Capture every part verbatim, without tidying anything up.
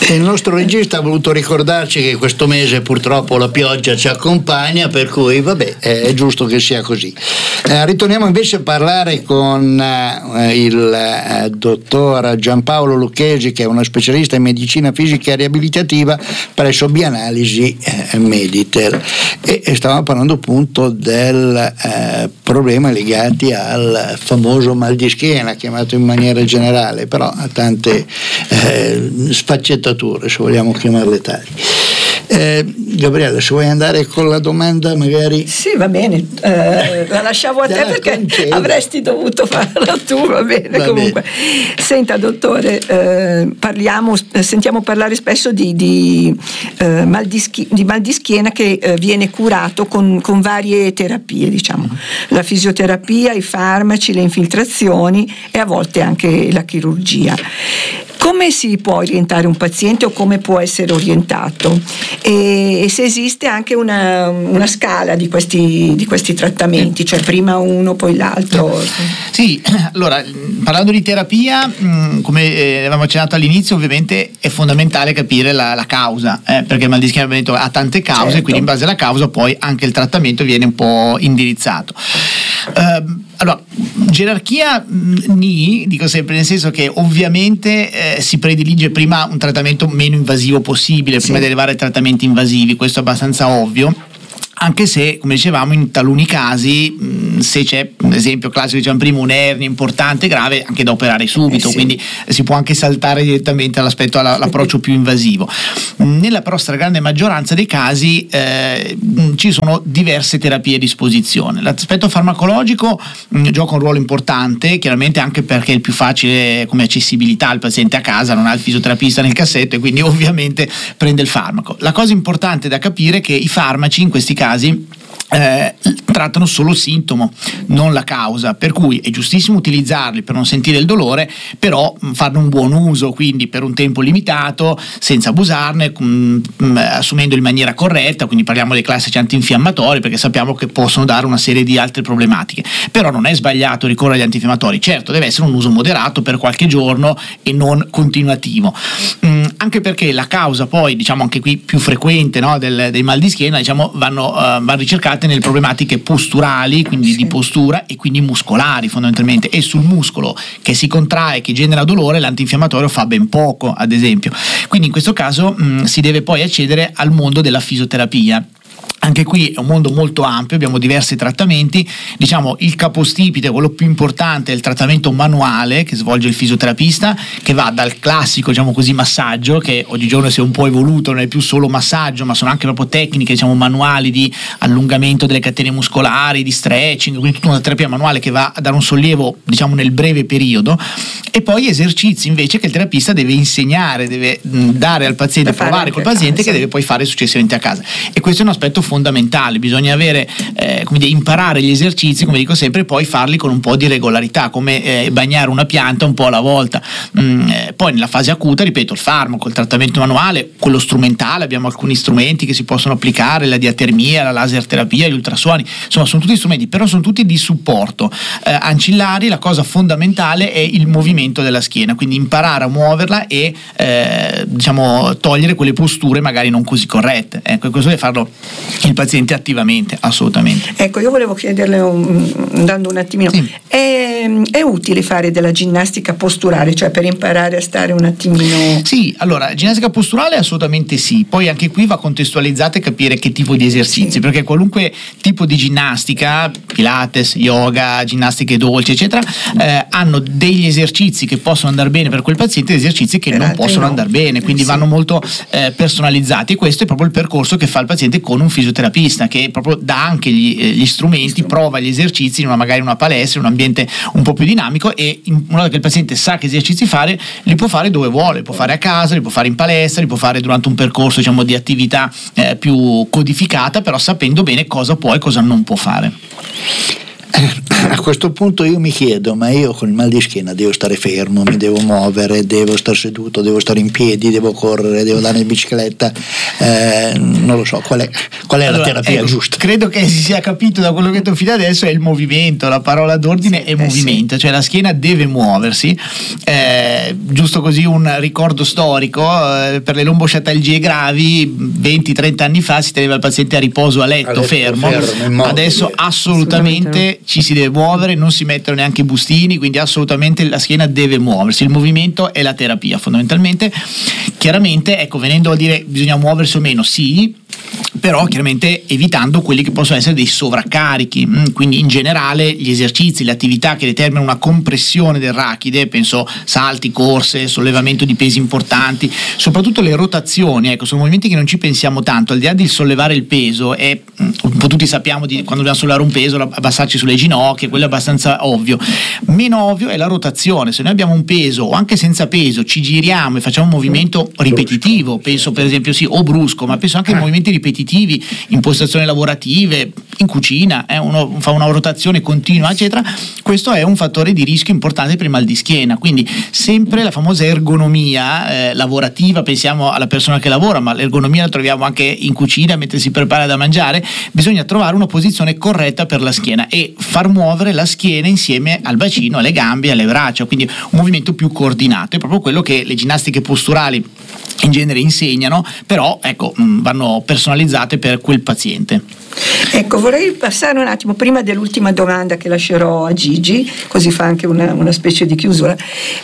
Il nostro regista ha voluto ricordarci che questo mese purtroppo la pioggia ci accompagna, per cui vabbè, è giusto che sia così. Eh, ritorniamo invece a parlare con eh, il eh, dottor Giampaolo Lucchesi, che è uno specialista in medicina fisica e riabilitativa presso Bianalisi eh, Meditel, e, e stavamo parlando appunto del eh, problema legati al famoso mal di schiena, chiamato in maniera generale, però ha tante eh, sfaccettature, se vogliamo chiamarle tali. Eh, Gabriella, se vuoi andare con la domanda magari. Sì, va bene, eh, la lasciavo a te perché concedo. Avresti dovuto farla tu, va bene, va comunque bene. Senta dottore, eh, parliamo, sentiamo parlare spesso di, di, eh, mal di, schi- di mal di schiena che eh, viene curato con, con varie terapie, diciamo, la fisioterapia, i farmaci, le infiltrazioni e a volte anche la chirurgia. Come si può orientare un paziente o come può essere orientato? E, e se esiste anche una, una scala di questi, di questi trattamenti, cioè prima uno poi l'altro? Sì, allora parlando di terapia, come avevamo accennato all'inizio, ovviamente è fondamentale capire la, la causa, eh, perché il mal di schiena ha tante cause, certo. Quindi in base alla causa poi anche il trattamento viene un po' indirizzato. Uh, allora, gerarchia ni, dico sempre, nel senso che ovviamente eh, si predilige prima un trattamento meno invasivo possibile, prima sì. di arrivare ai trattamenti invasivi, questo è abbastanza ovvio. Anche se, come dicevamo, in taluni casi, mh, se c'è, ad esempio, classico diciamo prima, un'ernia importante, grave, anche da operare subito, eh sì. quindi si può anche saltare direttamente all'aspetto, all'approccio più invasivo. Nella però stragrande maggioranza dei casi eh, ci sono diverse terapie a disposizione. L'aspetto farmacologico mh, gioca un ruolo importante, chiaramente anche perché è il più facile come accessibilità, il paziente a casa non ha il fisioterapista nel cassetto e quindi ovviamente prende il farmaco. La cosa importante da capire è che i farmaci in questi casi Eh, trattano solo il sintomo, non la causa, per cui è giustissimo utilizzarli per non sentire il dolore, però mh, farne un buon uso, quindi per un tempo limitato, senza abusarne, mh, mh, assumendoli in maniera corretta, quindi parliamo dei classici antinfiammatori, perché sappiamo che possono dare una serie di altre problematiche, però non è sbagliato ricorrere agli antinfiammatori, certo deve essere un uso moderato per qualche giorno e non continuativo, mh, anche perché la causa poi, diciamo anche qui più frequente, no, del, dei mal di schiena, diciamo vanno Uh, vanno ricercate nelle problematiche posturali, quindi sì. di postura e quindi muscolari fondamentalmente, e sul muscolo che si contrae, che genera dolore, l'antinfiammatorio fa ben poco, ad esempio. Quindi in questo caso mh, si deve poi accedere al mondo della fisioterapia. Anche qui è un mondo molto ampio, abbiamo diversi trattamenti, diciamo il capostipite, quello più importante è il trattamento manuale che svolge il fisioterapista, che va dal classico, diciamo così, massaggio, che oggigiorno si è un po' evoluto, non è più solo massaggio, ma sono anche proprio tecniche, diciamo, manuali di allungamento delle catene muscolari, di stretching, quindi tutta una terapia manuale che va a dare un sollievo, diciamo, nel breve periodo, e poi esercizi invece che il terapista deve insegnare, deve dare al paziente, provare col paziente, che deve poi fare successivamente a casa, e questo è un aspetto fondamentale. Bisogna avere eh, come dire, imparare gli esercizi, come dico sempre, e poi farli con un po' di regolarità, come eh, bagnare una pianta un po' alla volta. Mm, eh, poi nella fase acuta, ripeto, il farmaco, il trattamento manuale, quello strumentale, abbiamo alcuni strumenti che si possono applicare, la diatermia, la laser terapia, gli ultrasuoni, insomma sono tutti strumenti, però sono tutti di supporto. Eh, ancillari, la cosa fondamentale è il movimento della schiena, quindi imparare a muoverla e eh, diciamo togliere quelle posture magari non così corrette. Ecco, questo deve farlo il paziente attivamente, assolutamente. Ecco, io volevo chiederle, un, andando un attimino, sì. è, è utile fare della ginnastica posturale, cioè per imparare a stare un attimino? Sì, allora, ginnastica posturale assolutamente sì, poi anche qui va contestualizzata e capire che tipo di esercizi, sì. perché qualunque tipo di ginnastica, pilates, yoga, ginnastiche dolci, eccetera, eh, hanno degli esercizi che possono andare bene per quel paziente e esercizi che per non possono no. andare bene, quindi sì. vanno molto eh, personalizzati, e questo è proprio il percorso che fa il paziente con un fisioterapista, che proprio dà anche gli, gli strumenti, prova gli esercizi in una, magari in una palestra, in un ambiente un po' più dinamico, e in modo che il paziente sa che esercizi fare, li può fare dove vuole, li può fare a casa, li può fare in palestra, li può fare durante un percorso, diciamo, di attività eh, più codificata, però sapendo bene cosa può e cosa non può fare. A questo punto io mi chiedo, ma io con il mal di schiena devo stare fermo, mi devo muovere, devo stare seduto, devo stare in piedi, devo correre, devo andare in bicicletta, eh, non lo so, qual è, qual è allora, la terapia ecco, giusta? Credo che si sia capito da quello che ho detto fino adesso, è il movimento, la parola d'ordine è eh movimento, sì. Cioè la schiena deve muoversi, eh, giusto così un ricordo storico, eh, per le lombosciatalgie gravi venti trenta anni fa si teneva il paziente a riposo a letto, a letto fermo, fermo adesso assolutamente ci si deve muovere, non si mettono neanche i bustini, quindi assolutamente la schiena deve muoversi, il movimento è la terapia fondamentalmente. Chiaramente, ecco, venendo a dire bisogna muoversi o meno, sì, però chiaramente evitando quelli che possono essere dei sovraccarichi, quindi in generale gli esercizi, le attività che determinano una compressione del rachide, penso salti, corse, sollevamento di pesi importanti, soprattutto le rotazioni, ecco, sono movimenti che non ci pensiamo tanto, al di là di sollevare il peso, e un po' tutti sappiamo di quando dobbiamo sollevare un peso abbassarci sulle ginocchia, quello è abbastanza ovvio, meno ovvio è la rotazione. Se noi abbiamo un peso o anche senza peso ci giriamo e facciamo un movimento ripetitivo, penso per esempio sì, o brusco, ma penso anche ai movimenti ripetitivi in postazioni lavorative, in cucina, eh, uno fa una rotazione continua eccetera, questo è un fattore di rischio importante per il mal di schiena, quindi sempre la famosa ergonomia eh, lavorativa, pensiamo alla persona che lavora, ma l'ergonomia la troviamo anche in cucina mentre si prepara da mangiare, bisogna trovare una posizione corretta per la schiena e far muovere la schiena insieme al bacino, alle gambe, alle braccia, quindi un movimento più coordinato, è proprio quello che le ginnastiche posturali in genere insegnano, però ecco, vanno personalizzate per quel paziente. Ecco, vorrei passare un attimo prima dell'ultima domanda che lascerò a Gigi, così fa anche una, una specie di chiusura.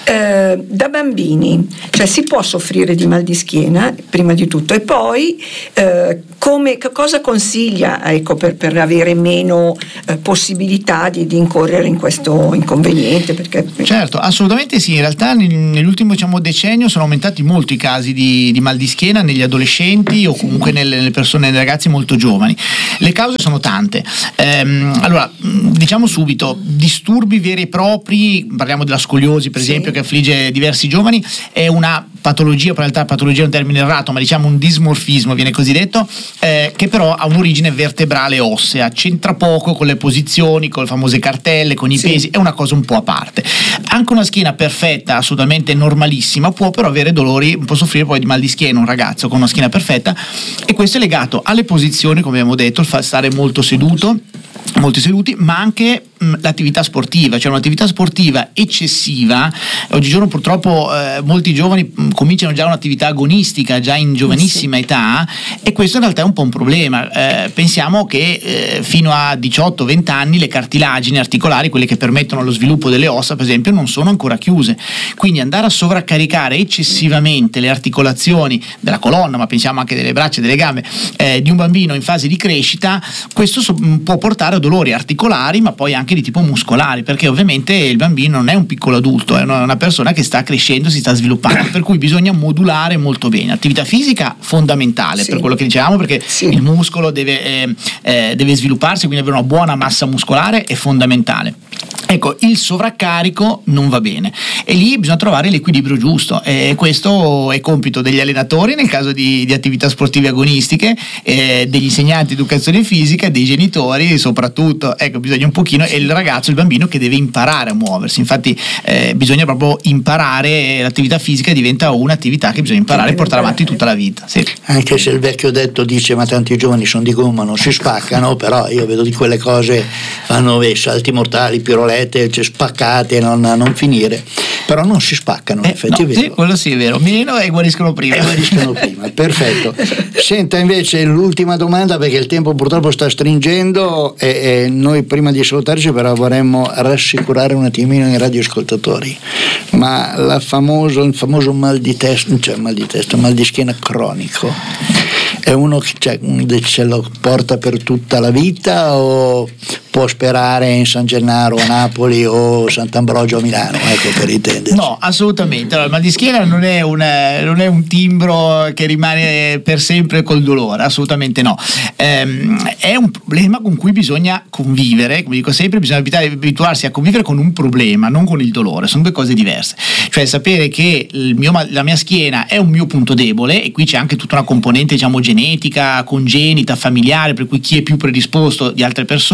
Eh, da bambini, cioè si può soffrire di mal di schiena prima di tutto, e poi eh, come, cosa consiglia, ecco, per, per avere meno eh, possibilità di, di incorrere in questo inconveniente? Perché... Certo, assolutamente sì, in realtà nell'ultimo diciamo, decennio sono aumentati molto i casi di, di mal di schiena negli adolescenti o comunque nelle, nelle persone, nei ragazzi molto giovani. Le cause sono tante. Ehm, allora, diciamo subito, disturbi veri e propri, parliamo della scoliosi per sì. esempio, che affligge diversi giovani, è una patologia, in realtà patologia è un termine errato, ma diciamo un dismorfismo viene così detto, eh, che però ha un'origine vertebrale ossea, c'entra poco con le posizioni, con le famose cartelle, con i sì. pesi, è una cosa un po' a parte. Anche una schiena perfetta, assolutamente normalissima, può però avere dolori, può soffrire poi di mal di schiena un ragazzo con una schiena perfetta, e questo è legato alle posizioni, come abbiamo detto, il fa stare molto seduto, molti seduti, ma anche mh, l'attività sportiva, cioè un'attività sportiva eccessiva. Oggigiorno purtroppo eh, molti giovani mh, cominciano già un'attività agonistica già in giovanissima sì. età, e questo in realtà è un po' un problema. Eh, pensiamo che eh, fino a diciotto venti anni le cartilagini articolari, quelle che permettono lo sviluppo delle ossa per esempio, non sono ancora chiuse, quindi andare a sovraccaricare eccessivamente le articolazioni della colonna, ma pensiamo anche delle braccia e delle gambe eh, di un bambino in fase di crescita, questo so- può portare a dolori articolari, ma poi anche di tipo muscolari, perché ovviamente il bambino non è un piccolo adulto, è una, una persona che sta crescendo, si sta sviluppando, per cui bisogna modulare molto bene. Attività fisica fondamentale sì. per quello che dicevamo, perché sì. il muscolo deve, eh, eh, deve svilupparsi, quindi avere una buona massa muscolare è fondamentale. Ecco, il sovraccarico non va bene e lì bisogna trovare l'equilibrio giusto, e questo è compito degli allenatori nel caso di, di attività sportive agonistiche, eh, degli insegnanti di educazione fisica, dei genitori soprattutto. Ecco, bisogna un pochino, è il ragazzo, il bambino che deve imparare a muoversi, infatti eh, bisogna proprio imparare, l'attività fisica diventa un'attività che bisogna imparare e portare avanti tutta la vita sì. Anche se il vecchio detto dice ma tanti giovani sono di gomma, non si spaccano, però io vedo di quelle cose, fanno beh, salti mortali, pirolette, cioè, spaccate, non, non finire, però non si spaccano, eh, in effetti no, è vero. Sì, quello sì è vero, meno e guariscono prima. E guariscono prima, perfetto. Senta invece l'ultima domanda, perché il tempo purtroppo sta stringendo e, e noi prima di salutarci però vorremmo rassicurare un attimino i radioascoltatori, ma la famoso, il famoso mal di testa, cioè mal di testa, mal di schiena cronico, è uno che cioè, ce lo porta per tutta la vita o può sperare in San Gennaro a Napoli o Sant'Ambrogio a Milano, ecco, per intenderci? No, assolutamente. Allora, il mal di schiena non è, una, non è un timbro che rimane per sempre col dolore, assolutamente no. Ehm, è un problema con cui bisogna convivere, come dico sempre, bisogna abituarsi a convivere con un problema, non con il dolore, sono due cose diverse. Cioè sapere che il mio, la mia schiena è un mio punto debole, e qui c'è anche tutta una componente diciamo genetica, congenita, familiare, per cui chi è più predisposto di altre persone,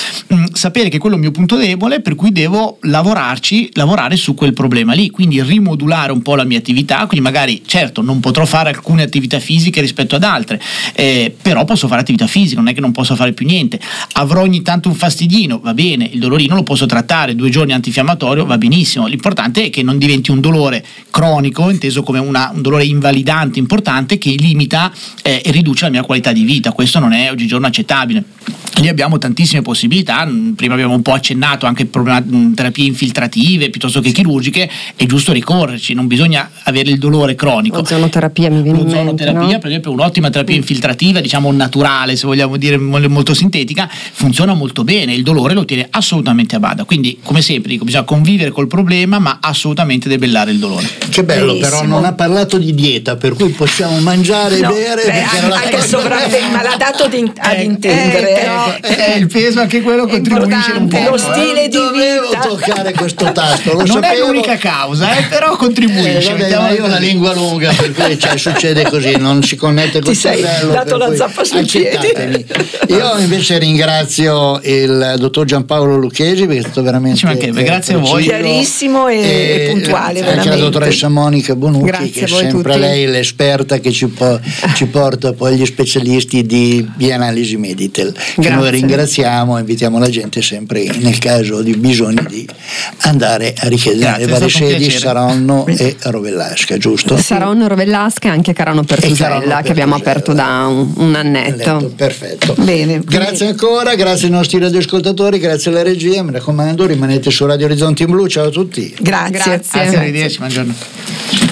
mh, sapere che quello è il mio punto debole, per cui devo lavorarci, lavorare su quel problema lì, quindi rimodulare un po' la mia attività, quindi magari certo non potrò fare alcune attività fisiche rispetto ad altre, eh, però posso fare attività fisica, non è che non posso fare più niente, avrò ogni tanto un fastidino, va bene, il dolorino lo posso trattare, due giorni antinfiammatorio va benissimo, l'importante è che non diventi un dolore cronico, inteso come una, un dolore invalidante importante che limita eh, e riduce la mia qualità di vita. Questo non è oggigiorno accettabile. Lì abbiamo tantissime possibilità, prima abbiamo un po' accennato anche problema, terapie infiltrative piuttosto che chirurgiche, è giusto ricorrerci, non bisogna avere il dolore cronico. Ozonoterapia mi viene in mente, L'ozonoterapia, no? per esempio, un'ottima terapia infiltrativa, diciamo naturale, se vogliamo dire molto sintetica, funziona molto bene, il dolore lo tiene assolutamente a bada. Quindi, come sempre dico, bisogna convivere col problema, ma assolutamente debellare il dolore. Che bello, Bellissimo. però non ha parlato di dieta, per cui possiamo mangiare No, e bere. beh, perché anche, la anche cosa- sovrappeso, ma l'ha dato di- ad Eh, intendere. eh, però, eh, il peso anche quello contribuisce un po'. importante, lo eh. stile di Non dovevo vita. toccare questo tasto, lo Non sapevo. è l'unica causa, eh, però Eh, contribuisce. vabbè, mettiamola ma io ho la così. lingua lunga, per cui cioè, succede così, non si connette col Ti sei cervello. dato per la cui zappa sui piedi. accettatemi. Io invece ringrazio il dottor Giampaolo Lucchesi perché è stato veramente Ci mancherebbe, grazie a voi. preciso. Chiarissimo e puntuale, anche veramente. la dottoressa Monica Bonucci, Grazie che è a voi sempre tutti. lei l'esperta che ci, po- ci porta poi gli specialisti di, di analisi Meditel, che Grazie. noi ringraziamo e invitiamo la gente sempre nel caso di bisogno di andare a richiedere Grazie, le è varie stato un sedi piacere. Saronno e Rovellasca, giusto? Saronno, Rovellasca e anche Carano Pertusella, Carano che abbiamo Pertusella. aperto da un, un Letto, annetto. perfetto. Bene. Grazie ancora, grazie ai nostri radioascoltatori, grazie alla regia, mi raccomando rimanete su Radio Orizzonti in Blu, ciao a tutti. Grazie. Grazie. Grazie, arrivederci, buongiorno.